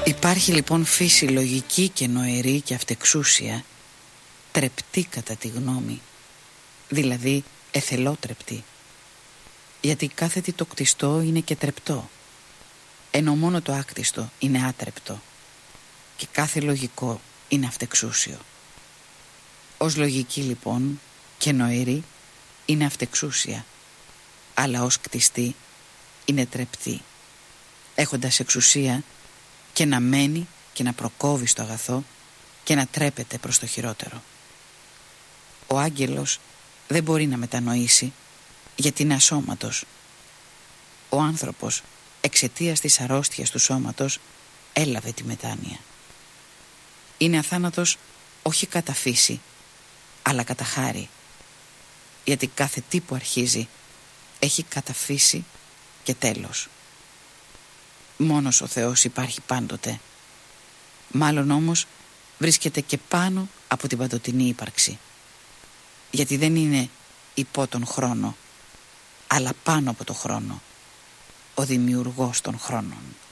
Υπάρχει λοιπόν φύση λογική και νοερή και αυτεξούσια, τρεπτή κατά τη γνώμη, δηλαδή εθελότρεπτη. Γιατί κάθε τι το κτιστό είναι και τρεπτό, ενώ μόνο το άκτιστο είναι άτρεπτο, και κάθε λογικό είναι αυτεξούσιο. Ως λογική λοιπόν και νοερή είναι αυτεξούσια, αλλά ως κτιστή είναι τρεπτή, έχοντας εξουσία και να μένει και να προκόβει στο αγαθό και να τρέπεται προς το χειρότερο. Ο άγγελος δεν μπορεί να μετανοήσει, γιατί είναι ασώματος. Ο άνθρωπος εξαιτίας της αρρώστιας του σώματος έλαβε τη μετάνοια. Είναι αθάνατος όχι κατά φύση, αλλά κατά χάρη, γιατί κάθε τι που αρχίζει έχει κατά φύση και τέλος. Μόνος ο Θεός υπάρχει πάντοτε, μάλλον όμως βρίσκεται και πάνω από την παντοτινή ύπαρξη, γιατί δεν είναι υπό τον χρόνο, αλλά πάνω από τον χρόνο, ο δημιουργός των χρόνων.